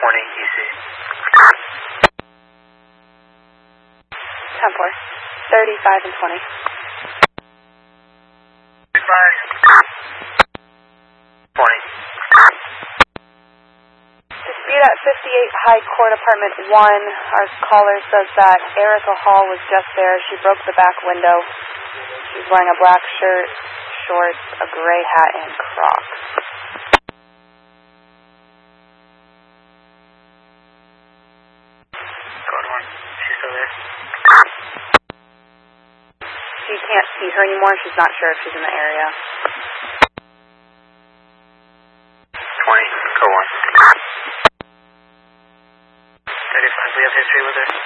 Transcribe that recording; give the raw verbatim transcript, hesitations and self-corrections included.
twenty E C. ten four. thirty-five and twenty. thirty-five. twenty. Dispute at fifty-eight High Court, Apartment one. Our caller says that Erica Hall was just there. She broke the back window. She's wearing a black shirt, shorts, a gray hat, and Crocs. Code one. She's still there? She can't see her anymore. She's not sure if she's in the area. twenty. Code one. thirty-five. We have history with her?